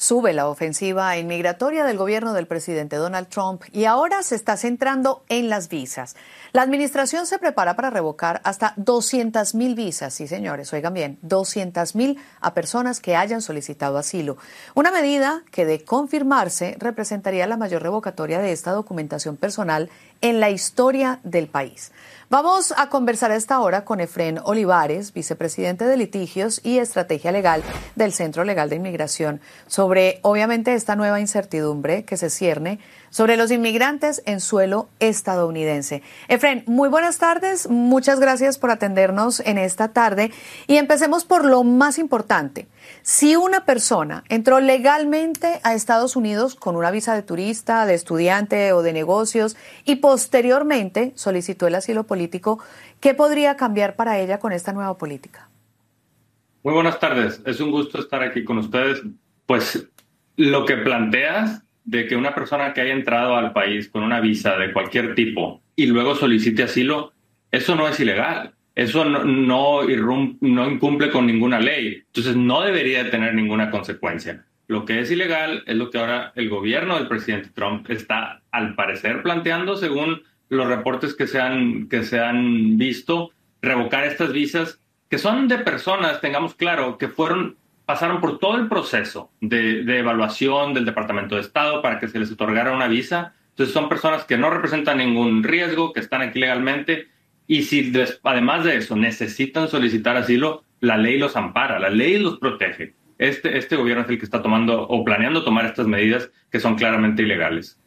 Sube la ofensiva inmigratoria del gobierno del presidente Donald Trump y ahora se está centrando en las visas. La administración se prepara para revocar hasta 200,000 visas, sí señores, oigan bien, 200,000 a personas que hayan solicitado asilo. Una medida que de confirmarse representaría la mayor revocatoria de esta documentación personal en la historia del país. Vamos a conversar a esta hora con Efrén Olivares, vicepresidente de Litigios y Estrategia Legal del Centro Legal de Inmigración, sobre obviamente esta nueva incertidumbre que se cierne sobre los inmigrantes en suelo estadounidense. Efrén, muy buenas tardes, muchas gracias por atendernos en esta tarde y empecemos por lo más importante. Si una persona entró legalmente a Estados Unidos con una visa de turista, de estudiante o de negocios y posteriormente solicitó el asilo político, ¿qué podría cambiar para ella con esta nueva política? Muy buenas tardes, es un gusto estar aquí con ustedes. Pues lo que planteas de que una persona que haya entrado al país con una visa de cualquier tipo y luego solicite asilo, eso no es ilegal. Eso no incumple con ninguna ley. Entonces no debería tener ninguna consecuencia. Lo que es ilegal es lo que ahora el gobierno del presidente Trump está, al parecer, planteando, según los reportes que se han visto, revocar estas visas que son de personas, tengamos claro, que pasaron por todo el proceso de evaluación del Departamento de Estado para que se les otorgara una visa. Entonces son personas que no representan ningún riesgo, que están aquí legalmente. Y si además de eso necesitan solicitar asilo, la ley los ampara, la ley los protege. Este gobierno es el que está tomando o planeando tomar estas medidas que son claramente ilegales.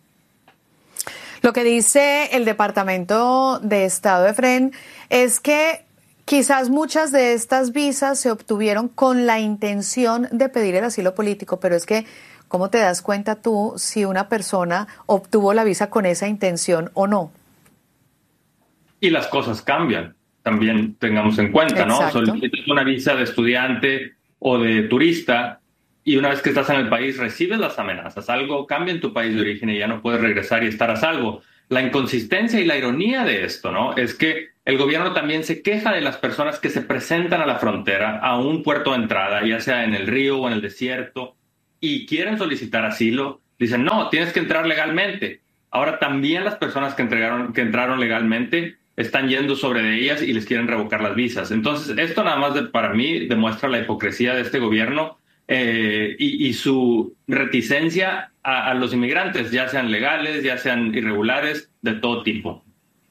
Lo que dice el Departamento de Estado, Efrén, es que quizás muchas de estas visas se obtuvieron con la intención de pedir el asilo político, pero es que, ¿cómo te das cuenta tú si una persona obtuvo la visa con esa intención o no? Y las cosas cambian, también tengamos en cuenta, ¿no? Exacto. Solicitas una visa de estudiante o de turista y una vez que estás en el país recibes las amenazas. Algo cambia en tu país de origen y ya no puedes regresar y estar a salvo. La inconsistencia y la ironía de esto, ¿no? Es que el gobierno también se queja de las personas que se presentan a la frontera, a un puerto de entrada, ya sea en el río o en el desierto, y quieren solicitar asilo. Dicen, no, tienes que entrar legalmente. Ahora también las personas que entraron legalmente están yendo sobre ellas y les quieren revocar las visas. Entonces, esto nada más para mí demuestra la hipocresía de este gobierno y su reticencia a los inmigrantes, ya sean legales, ya sean irregulares, de todo tipo.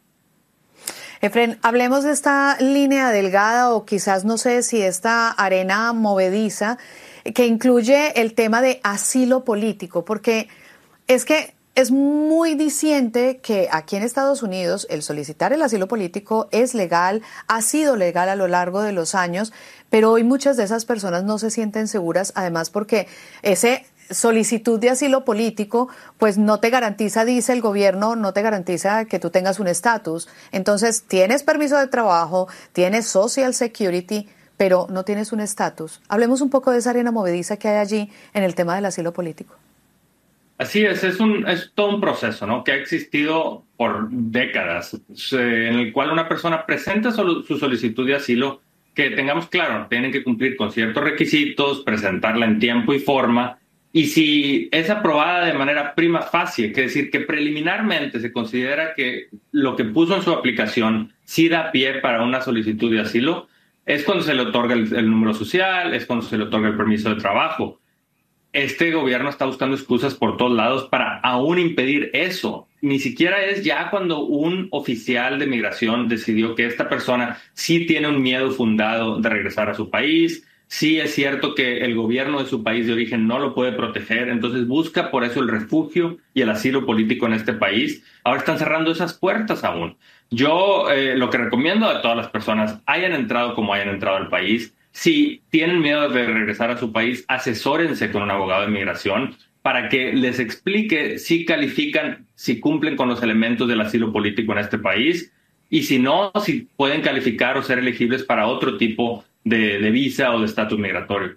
Efrén, hablemos de esta línea delgada o quizás no sé si esta arena movediza que incluye el tema de asilo político, porque es que es muy diciente que aquí en Estados Unidos el solicitar el asilo político es legal, ha sido legal a lo largo de los años, pero hoy muchas de esas personas no se sienten seguras, además porque ese solicitud de asilo político, pues no te garantiza, dice el gobierno, no te garantiza que tú tengas un estatus. Entonces, tienes permiso de trabajo, tienes Social Security, pero no tienes un estatus. Hablemos un poco de esa arena movediza que hay allí en el tema del asilo político. Así es todo un proceso, ¿no? Que ha existido por décadas, en el cual una persona presenta su solicitud de asilo, que tengamos claro, tienen que cumplir con ciertos requisitos, presentarla en tiempo y forma, y si es aprobada de manera prima facie, que es decir, que preliminarmente se considera que lo que puso en su aplicación sí da pie para una solicitud de asilo, es cuando se le otorga el número social, es cuando se le otorga el permiso de trabajo. Este gobierno está buscando excusas por todos lados para aún impedir eso. Ni siquiera es ya cuando un oficial de migración decidió que esta persona sí tiene un miedo fundado de regresar a su país, sí es cierto que el gobierno de su país de origen no lo puede proteger, entonces busca por eso el refugio y el asilo político en este país. Ahora están cerrando esas puertas aún. Yo lo que recomiendo a todas las personas, hayan entrado como hayan entrado al país, si tienen miedo de regresar a su país, asesórense con un abogado de migración para que les explique si califican, si cumplen con los elementos del asilo político en este país y si no, si pueden calificar o ser elegibles para otro tipo de visa o de estatus migratorio.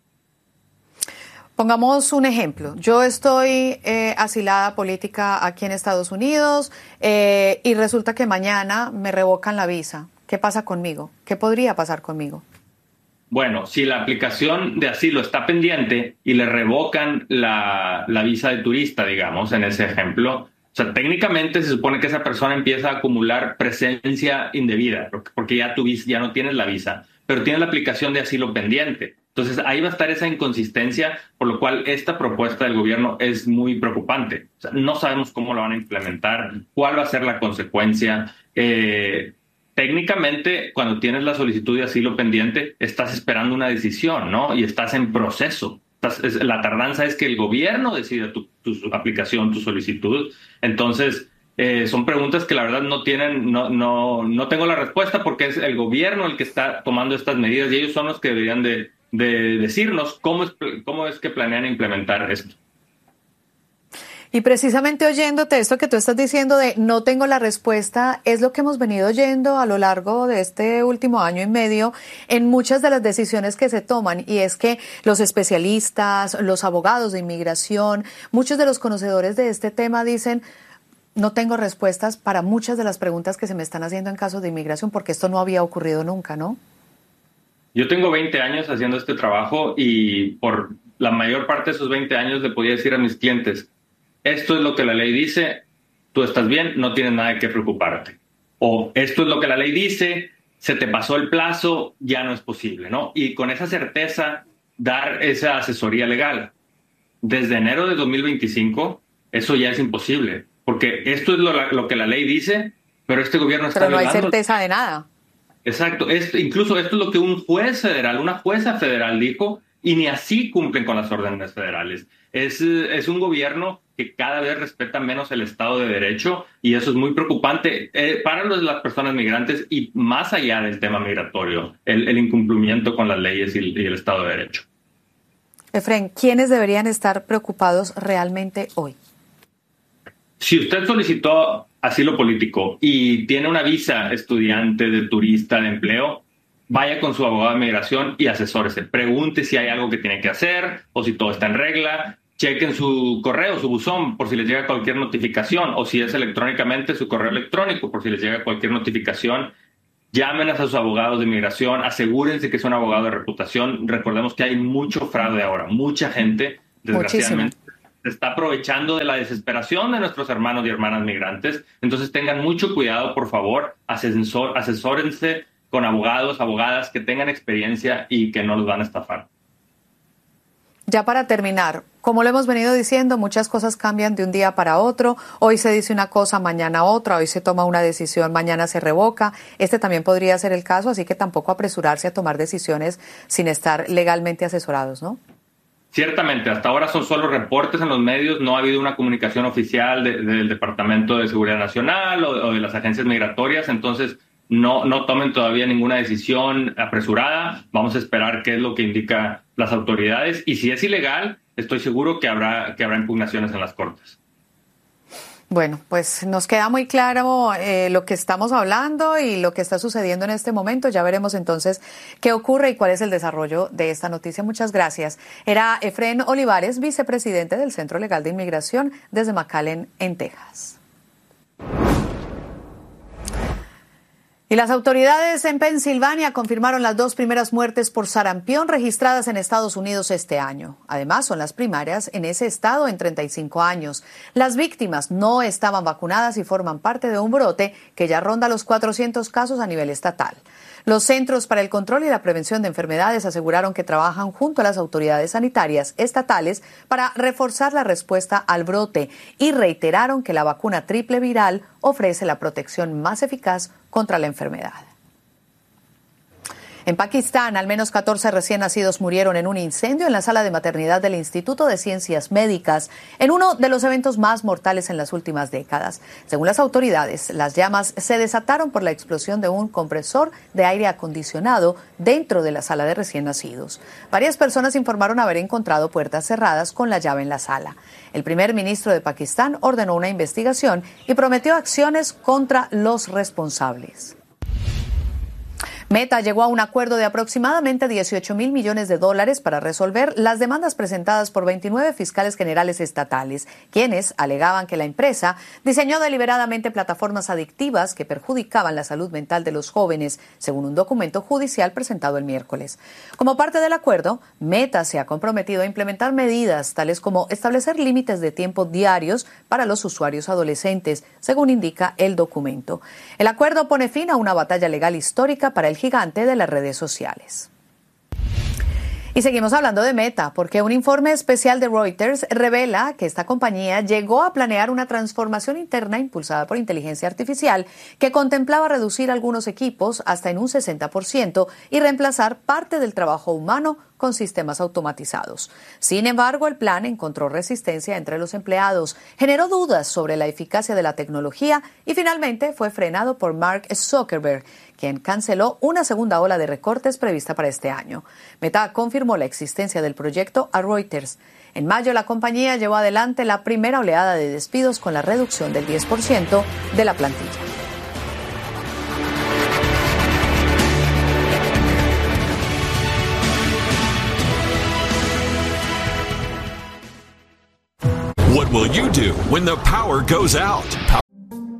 Pongamos un ejemplo. Yo estoy asilada política aquí en Estados Unidos y resulta que mañana me revocan la visa. ¿Qué pasa conmigo? ¿Qué podría pasar conmigo? Bueno, si la aplicación de asilo está pendiente y le revocan la visa de turista, digamos, en ese ejemplo, o sea, técnicamente se supone que esa persona empieza a acumular presencia indebida, porque ya no tienes la visa, pero tienes la aplicación de asilo pendiente. Entonces ahí va a estar esa inconsistencia, por lo cual esta propuesta del gobierno es muy preocupante. O sea, no sabemos cómo la van a implementar, cuál va a ser la consecuencia. Técnicamente, cuando tienes la solicitud de asilo pendiente, estás esperando una decisión, ¿no? Y estás en proceso. La tardanza es que el gobierno decida tu aplicación, tu solicitud. Entonces, son preguntas que la verdad no tengo la respuesta porque es el gobierno el que está tomando estas medidas y ellos son los que deberían de decirnos cómo es que planean implementar esto. Y precisamente oyéndote esto que tú estás diciendo de no tengo la respuesta, es lo que hemos venido oyendo a lo largo de este último año y medio en muchas de las decisiones que se toman, y es que los especialistas, los abogados de inmigración, muchos de los conocedores de este tema dicen: no tengo respuestas para muchas de las preguntas que se me están haciendo en casos de inmigración, porque esto no había ocurrido nunca, ¿no? Yo tengo 20 años haciendo este trabajo y por la mayor parte de esos 20 años le podía decir a mis clientes: esto es lo que la ley dice, tú estás bien, no tienes nada de qué preocuparte. O esto es lo que la ley dice, se te pasó el plazo, ya no es posible, ¿no? Y con esa certeza, dar esa asesoría legal. Desde enero de 2025, eso ya es imposible, porque esto es lo que la ley dice, pero este gobierno está violando. Pero no hay violando. certeza de nada. Exacto. Incluso esto es lo que un juez federal, una jueza federal dijo, y ni así cumplen con las órdenes federales. Es un gobierno que cada vez respeta menos el Estado de Derecho y eso es muy preocupante para las personas migrantes y más allá del tema migratorio, el incumplimiento con las leyes y el Estado de Derecho. Efren, ¿quiénes deberían estar preocupados realmente hoy? Si usted solicitó asilo político y tiene una visa estudiante, de turista, de empleo, vaya con su abogado de migración y asesórese. Pregunte si hay algo que tiene que hacer o si todo está en regla. Chequen su correo, su buzón, por si les llega cualquier notificación, o si es electrónicamente, su correo electrónico, por si les llega cualquier notificación. Llamen a sus abogados de migración, asegúrense que es un abogado de reputación. Recordemos que hay mucho fraude ahora, mucha gente, desgraciadamente, se está aprovechando de la desesperación de nuestros hermanos y hermanas migrantes. Entonces tengan mucho cuidado, por favor, asesórense con abogados, abogadas que tengan experiencia y que no los van a estafar. Ya para terminar, como lo hemos venido diciendo, muchas cosas cambian de un día para otro. Hoy se dice una cosa, mañana otra. Hoy se toma una decisión, mañana se revoca. Este también podría ser el caso, así que tampoco apresurarse a tomar decisiones sin estar legalmente asesorados, ¿no? Ciertamente, hasta ahora son solo reportes en los medios, no ha habido una comunicación oficial del Departamento de Seguridad Nacional o de las agencias migratorias, entonces no tomen todavía ninguna decisión apresurada. Vamos a esperar qué es lo que indican las autoridades y si es ilegal, estoy seguro que habrá impugnaciones en las cortes. Bueno, pues nos queda muy claro lo que estamos hablando y lo que está sucediendo en este momento. Ya veremos entonces qué ocurre y cuál es el desarrollo de esta noticia. Muchas gracias. Era Efren Olivares, vicepresidente del Centro Legal de Inmigración desde McAllen, en Texas. Y las autoridades en Pensilvania confirmaron las 2 primeras muertes por sarampión registradas en Estados Unidos este año. Además, son las primarias en ese estado en 35 años. Las víctimas no estaban vacunadas y forman parte de un brote que ya ronda los 400 casos a nivel estatal. Los Centros para el Control y la Prevención de Enfermedades aseguraron que trabajan junto a las autoridades sanitarias estatales para reforzar la respuesta al brote y reiteraron que la vacuna triple viral ofrece la protección más eficaz contra la enfermedad. En Pakistán, al menos 14 recién nacidos murieron en un incendio en la sala de maternidad del Instituto de Ciencias Médicas, en uno de los eventos más mortales en las últimas décadas. Según las autoridades, las llamas se desataron por la explosión de un compresor de aire acondicionado dentro de la sala de recién nacidos. Varias personas informaron haber encontrado puertas cerradas con la llave en la sala. El primer ministro de Pakistán ordenó una investigación y prometió acciones contra los responsables. Meta llegó a un acuerdo de aproximadamente $18,000 millones para resolver las demandas presentadas por 29 fiscales generales estatales, quienes alegaban que la empresa diseñó deliberadamente plataformas adictivas que perjudicaban la salud mental de los jóvenes, según un documento judicial presentado el miércoles. Como parte del acuerdo, Meta se ha comprometido a implementar medidas tales como establecer límites de tiempo diarios para los usuarios adolescentes, según indica el documento. El acuerdo pone fin a una batalla legal histórica para el gigante de las redes sociales. Y seguimos hablando de Meta, porque un informe especial de Reuters revela que esta compañía llegó a planear una transformación interna impulsada por inteligencia artificial que contemplaba reducir algunos equipos hasta en un 60% y reemplazar parte del trabajo humano con sistemas automatizados. Sin embargo, el plan encontró resistencia entre los empleados, generó dudas sobre la eficacia de la tecnología y finalmente fue frenado por Mark Zuckerberg, quien canceló una segunda ola de recortes prevista para este año. Meta confirmó la existencia del proyecto a Reuters. En mayo, la compañía llevó adelante la primera oleada de despidos con la reducción del 10% de la plantilla. What will you do when the power goes out?